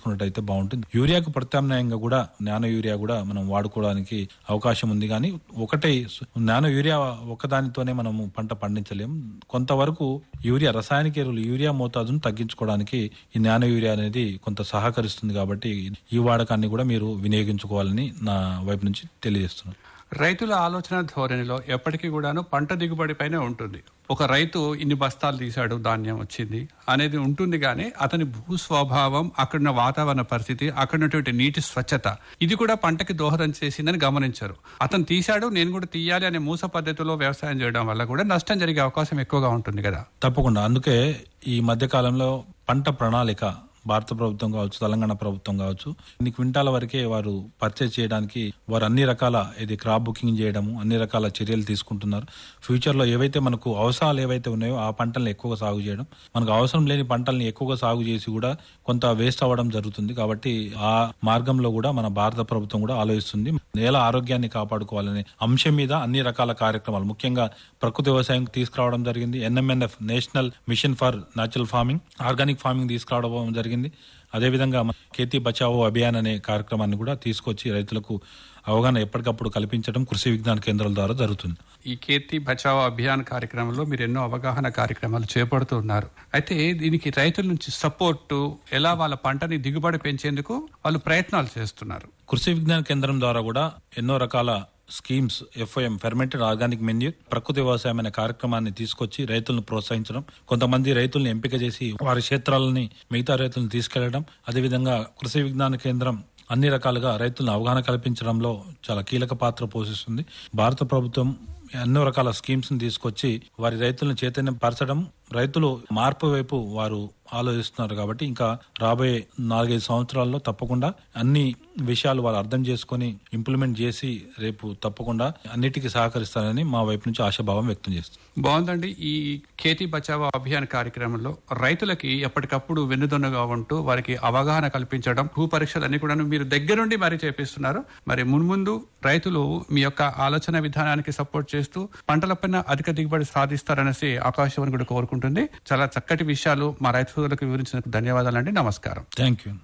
తీసుకున్నట్టయితే బాగుంటుంది. యూరియాకు ప్రత్యామ్నాయంగా కూడా నానో యూరియా కూడా మనం వాడుకోవడానికి అవకాశం ఉంది. కానీ ఒకటే నానో యూరియా ఒకదానితోనే మనము పంట పండించలేం. కొంతవరకు రసాయనిక ఎరువులు యూరియా మోతాదును తగ్గించుకోవడానికి ఈ నానో యూరియా అనేది కొంత సహకరిస్తుంది. కాబట్టి ఈ వాడకాన్ని కూడా మీరు వినియోగించుకోవాలని నా వైపు నుంచి తెలియజేస్తున్నాను. రైతుల ఆలోచన ధోరణిలో ఎప్పటికీ కూడాను పంట దిగుబడి పైనే ఉంటుంది. ఒక రైతు ఇన్ని బస్తాలు తీశాడు, ధాన్యం వచ్చింది అనేది ఉంటుంది. కానీ అతని భూస్వభావం, అక్కడున్న వాతావరణ పరిస్థితి, అక్కడున్నటువంటి నీటి స్వచ్ఛత, ఇది కూడా పంటకి దోహదం చేసిందని గమనించారు. అతను తీశాడు, నేను కూడా తీయాలి అనే మూస పద్ధతిలో వ్యవసాయం చేయడం వల్ల కూడా నష్టం జరిగే అవకాశం ఎక్కువగా ఉంటుంది కదా. తప్పకుండా. అందుకే ఈ మధ్య కాలంలో పంట ప్రణాళిక భారత ప్రభుత్వం కావచ్చు, తెలంగాణ ప్రభుత్వం కావచ్చు, ఇన్ని క్వింటాల వరకే వారు పర్చేజ్ చేయడానికి వారు అన్ని రకాల క్రాప్ బుకింగ్ చేయడము, అన్ని రకాల చర్యలు తీసుకుంటున్నారు. ఫ్యూచర్ లో ఏవైతే మనకు అవసరాలు ఏవైతే ఉన్నాయో ఆ పంటల్ని ఎక్కువగా సాగు చేయడం, మనకు అవసరం లేని పంటల్ని ఎక్కువగా సాగు చేసి కూడా కొంత వేస్ట్ అవ్వడం జరుగుతుంది. కాబట్టి ఆ మార్గంలో కూడా మన భారత ప్రభుత్వం కూడా ఆలోచిస్తుంది. నేల ఆరోగ్యాన్ని కాపాడుకోవాలనే అంశం మీద అన్ని రకాల కార్యక్రమాలు, ముఖ్యంగా ప్రకృతి వ్యవసాయం తీసుకురావడం జరిగింది. NMNF national mission for natural farming, organic farming తీసుకురావడం జరిగింది. అదేవిధంగా ఖేతీ బచావో అభియాన్ అనే కార్యక్రమాన్ని కూడా తీసుకొచ్చి రైతులకు అవగాహన ఎప్పటికప్పుడు కల్పించడం కృషి విజ్ఞాన కేంద్రాల ద్వారా జరుగుతుంది. ఈ ఖేతీ బచావో అభియాన్ కార్యక్రమంలో మీరు ఎన్నో అవగాహన కార్యక్రమాలు చేపడుతున్నారు. అయితే దీనికి రైతుల నుంచి సపోర్టు ఎలా, వాళ్ళ పంటని దిగుబడి పెంచేందుకు వాళ్ళు ప్రయత్నాలు చేస్తున్నారు? కృషి విజ్ఞాన కేంద్రం ద్వారా కూడా ఎన్నో రకాల schemes, FOM fermented organic manure, ప్రకృతి వ్యవసాయం అనే కార్యక్రమాన్ని తీసుకొచ్చి రైతులను ప్రోత్సహించడం, కొంతమంది రైతులను ఎంపిక చేసి వారి క్షేత్రాలని మిగతా రైతులను తీసుకెళ్లడం, అదేవిధంగా కృషి విజ్ఞాన కేంద్రం అన్ని రకాలుగా రైతులను అవగాహన కల్పించడంలో చాలా కీలక పాత్ర పోషిస్తుంది. భారత ప్రభుత్వం ఎన్నో రకాల స్కీమ్స్ ని తీసుకొచ్చి వారి రైతులను చైతన్యం పరచడం, రైతులు మార్పు వైపు వారు ఆలోచిస్తున్నారు. కాబట్టి ఇంకా రాబోయే 4-5 సంవత్సరాల్లో తప్పకుండా అన్ని విషయాలు వాళ్ళు అర్థం చేసుకుని ఇంప్లిమెంట్ చేసి రేపు తప్పకుండా అన్నిటికీ సహకరిస్తారని మా వైపు నుంచి ఆశాభావం వ్యక్తం చేస్తుంది. బాగుందండి. ఈ ఖేతీ బచావో అభియాన్ కార్యక్రమంలో రైతులకి ఎప్పటికప్పుడు వెన్నుదన్నుగా ఉంటూ వారికి అవగాహన కల్పించడం, భూ పరీక్షలు అన్ని కూడా మీరు దగ్గరుండి మరీ చేపిస్తున్నారు. మరి మున్ముందు రైతులు మీ యొక్క ఆలోచన విధానానికి సపోర్ట్ చేస్తూ పంటలపైన అధిక దిగుబడి సాధిస్తారనేసి ఆకాశవాణి కూడా కోరుకుంటుంది. చాలా చక్కటి విషయాలు మా రైతులకు వివరించినందుకు ధన్యవాదాలండి. నమస్కారం. Thank you.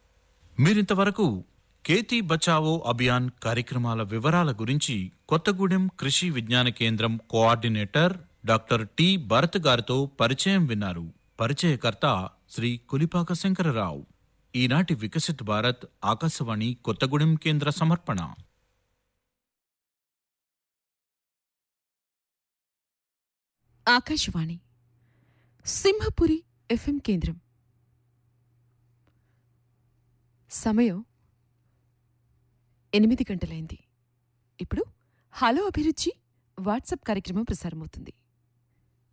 మీరింతవరకు ఖేతీ బచావో అభియాన్ కార్యక్రమాల వివరాల గురించి కొత్తగూడెం కృషి విజ్ఞాన కేంద్రం కోఆర్డినేటర్ డాక్టర్ టి భరత్ గారితో పరిచయం విన్నారు. పరిచయకర్త శ్రీ కులిపాక శంకరరావు. ఈనాటి వికసిత్ భారత్ ఆకాశవాణి కొత్తగూడెం కేంద్ర సమర్పణ. ఆకాశవాణి సింహపురి FM కేంద్రం. సమయం 8 గంటలైంది. ఇప్పుడు హలో అభిరుచి వాట్సాప్ కార్యక్రమం ప్రసారమవుతుంది.